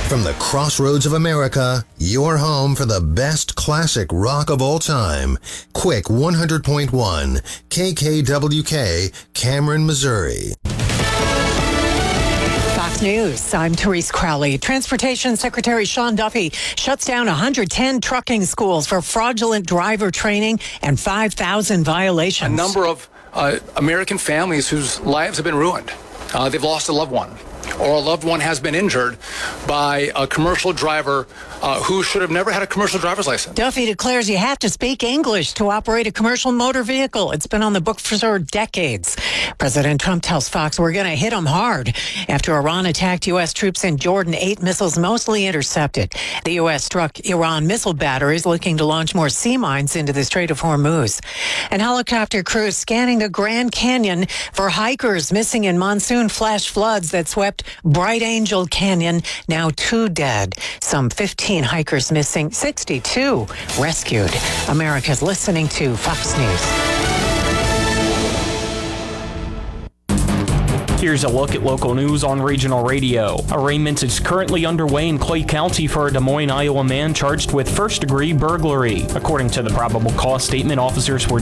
From the crossroads of America, your home for the best classic rock of all time. Quick 100.1 KKWK, Cameron, Missouri. Fox News, I'm Therese Crowley. Transportation Secretary Sean Duffy shuts down 110 trucking schools for fraudulent driver training and 5,000 violations. A number of American families whose lives have been ruined. They've lost a loved one, or a loved one has been injured by a commercial driver who should have never had a commercial driver's license. Duffy declares you have to speak English to operate a commercial motor vehicle. It's been on the book for decades. President Trump tells Fox we're going to hit them hard. After Iran attacked U.S. troops in Jordan, 8 missiles mostly intercepted. The U.S. struck Iran missile batteries looking to launch more sea mines into the Strait of Hormuz. And helicopter crews scanning the Grand Canyon for hikers missing in monsoon flash floods that swept Bright Angel Canyon. Now 2 dead. Some 15 hikers missing, 62 rescued. America's listening to Fox News. Here's a look at local news on regional radio. Arraignment is currently underway in Clay County for a Des Moines, Iowa man charged with first-degree burglary. According to the probable cause statement, officers were